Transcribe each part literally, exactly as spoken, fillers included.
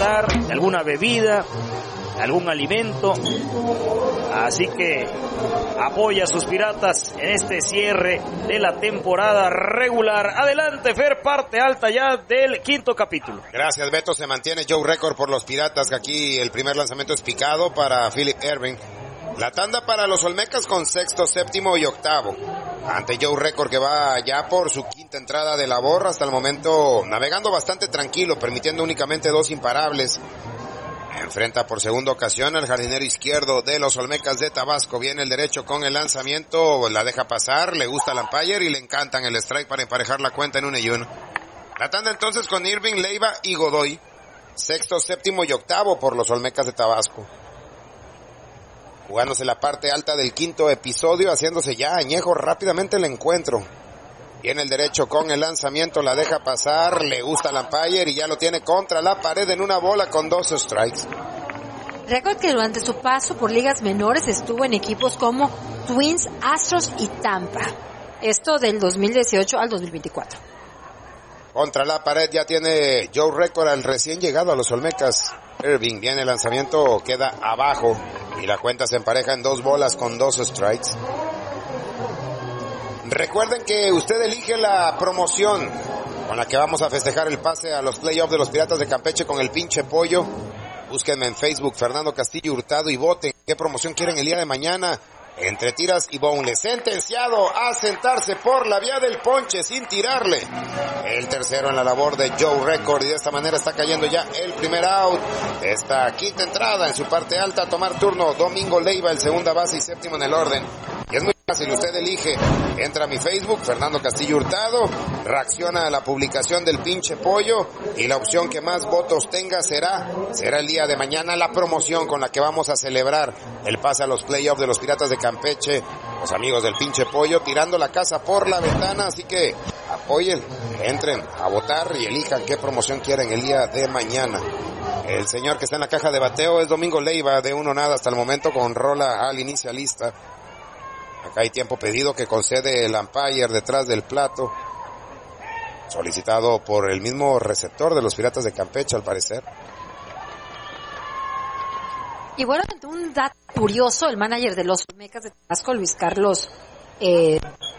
disfrutar de alguna bebida, de algún alimento. Así que apoya a sus Piratas en este cierre de la temporada regular. Adelante, Fer, parte alta ya del quinto capítulo. Gracias, Beto. Se mantiene Joe Record por los Piratas, que aquí el primer lanzamiento es picado para Philip Erving. La tanda para los Olmecas con sexto, séptimo y octavo. Ante Joe Record, que va ya por su quinta entrada de labor, hasta el momento navegando bastante tranquilo, permitiendo únicamente dos imparables. Enfrenta por segunda ocasión al jardinero izquierdo de los Olmecas de Tabasco. Viene el derecho con el lanzamiento, la deja pasar, le gusta el umpire y le encantan el strike para emparejar la cuenta en uno y uno. La tanda entonces con Irving, Leiva y Godoy. Sexto, séptimo y octavo por los Olmecas de Tabasco. Jugándose la parte alta del quinto episodio, haciéndose ya añejo rápidamente el encuentro. Viene el derecho con el lanzamiento, la deja pasar, le gusta el umpire y ya lo tiene contra la pared en una bola con dos strikes. Record que durante su paso por ligas menores estuvo en equipos como Twins, Astros y Tampa. Esto del dos mil dieciocho al dos mil veinticuatro. Contra la pared ya tiene Joe Record al recién llegado a los Olmecas. Irving, viene el lanzamiento, queda abajo y la cuenta se empareja en dos bolas con dos strikes. Recuerden que usted elige la promoción con la que vamos a festejar el pase a los playoffs de los Piratas de Campeche con el pinche pollo. Búsquenme en Facebook, Fernando Castillo Hurtado, y voten qué promoción quieren el día de mañana. Entre tiras y boneless, sentenciado a sentarse por la vía del ponche sin tirarle. El tercero en la labor de Joe Record, y de esta manera está cayendo ya el primer out. Esta quinta entrada en su parte alta a tomar turno Domingo Leiva, el segunda base y séptimo en el orden. Y es muy fácil, usted elige, entra a mi Facebook, Fernando Castillo Hurtado, reacciona a la publicación del pinche pollo y la opción que más votos tenga será, será el día de mañana la promoción con la que vamos a celebrar el pase a los playoffs de los Piratas de Campeche, los amigos del pinche pollo tirando la casa por la ventana, así que apoyen, entren a votar y elijan qué promoción quieren el día de mañana. El señor que está en la caja de bateo es Domingo Leiva, de uno nada hasta el momento con rola al inicialista. Acá hay tiempo pedido que concede el umpire detrás del plato, solicitado por el mismo receptor de los Piratas de Campeche al parecer. Y bueno, un dato curioso, el manager de los Olmecas de Tabasco, Luis Carlos eh,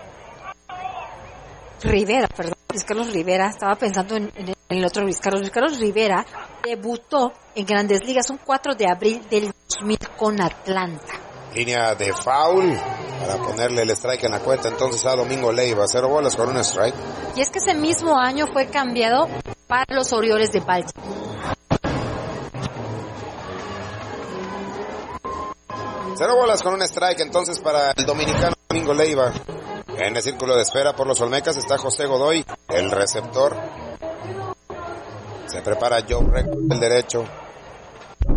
Rivera, perdón, Luis Carlos Rivera, estaba pensando en, en el otro Luis Carlos, Luis Carlos Rivera debutó en Grandes Ligas un cuatro de abril del dos mil con Atlanta. Línea de foul para ponerle el strike en la cuenta entonces a Domingo Leiva, cero bolas con un strike. Y es que ese mismo año fue cambiado para los Orioles de Baltimore. Cero bolas con un strike entonces para el dominicano Domingo Leiva. En el círculo de espera por los Olmecas está José Godoy, el receptor. Se prepara Joe Record, el derecho.